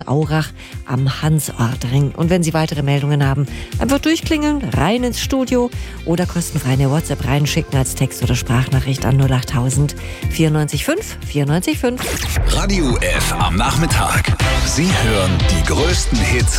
Aurach am Hansordring. Und wenn Sie weitere Meldungen haben, einfach durchklingeln, rein ins Studio oder kostenfrei eine WhatsApp reinschicken als Text- oder Sprachnachricht an 08000 94 5 94 5. Radio F am Nachmittag. Sie hören die größten Hits